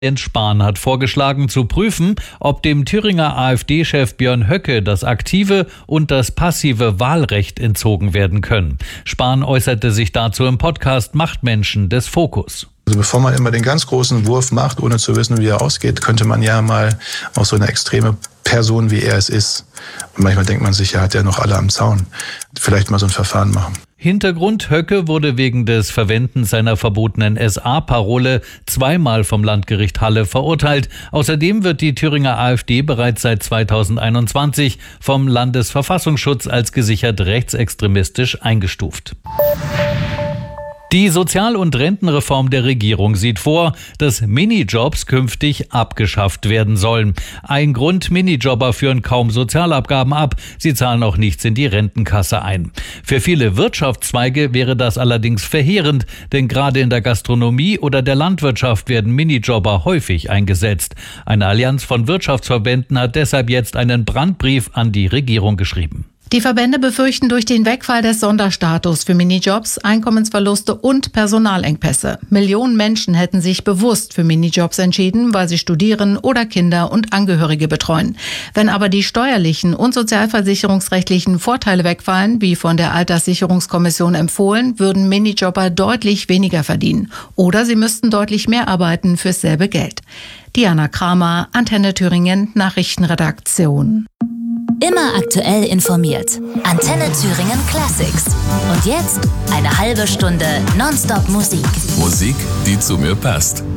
Jens Spahn hat vorgeschlagen, zu prüfen, ob dem Thüringer AfD-Chef Björn Höcke das aktive und das passive Wahlrecht entzogen werden können. Spahn äußerte sich dazu im Podcast Machtmenschen des Fokus. Also bevor man immer den ganz großen Wurf macht, ohne zu wissen, wie er ausgeht, könnte man ja mal auch so eine extreme Person, wie er es ist. Und manchmal denkt man sich, ja, hat er noch alle am Zaun. Vielleicht mal so ein Verfahren machen. Hintergrund: Höcke wurde wegen des Verwendens seiner verbotenen SA-Parole zweimal vom Landgericht Halle verurteilt. Außerdem wird die Thüringer AfD bereits seit 2021 vom Landesverfassungsschutz als gesichert rechtsextremistisch eingestuft. Die Sozial- und Rentenreform der Regierung sieht vor, dass Minijobs künftig abgeschafft werden sollen. Ein Grund: Minijobber führen kaum Sozialabgaben ab, sie zahlen auch nichts in die Rentenkasse ein. Für viele Wirtschaftszweige wäre das allerdings verheerend, denn gerade in der Gastronomie oder der Landwirtschaft werden Minijobber häufig eingesetzt. Eine Allianz von Wirtschaftsverbänden hat deshalb jetzt einen Brandbrief an die Regierung geschrieben. Die Verbände befürchten durch den Wegfall des Sonderstatus für Minijobs Einkommensverluste und Personalengpässe. Millionen Menschen hätten sich bewusst für Minijobs entschieden, weil sie studieren oder Kinder und Angehörige betreuen. Wenn aber die steuerlichen und sozialversicherungsrechtlichen Vorteile wegfallen, wie von der Alterssicherungskommission empfohlen, würden Minijobber deutlich weniger verdienen. Oder sie müssten deutlich mehr arbeiten fürs selbe Geld. Diana Kramer, Antenne Thüringen, Nachrichtenredaktion. Immer aktuell informiert. Antenne Thüringen Classics. Und jetzt eine halbe Stunde Nonstop Musik. Musik, die zu mir passt.